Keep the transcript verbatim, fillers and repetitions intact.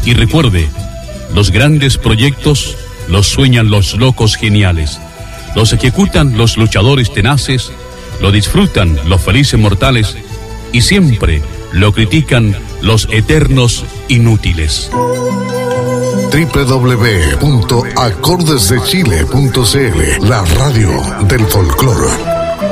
Y recuerde, los grandes proyectos los sueñan los locos geniales, los ejecutan los luchadores tenaces, lo disfrutan los felices mortales y siempre lo critican los eternos inútiles. doble u doble u doble u punto acordes de chile punto c l, la radio del folclore.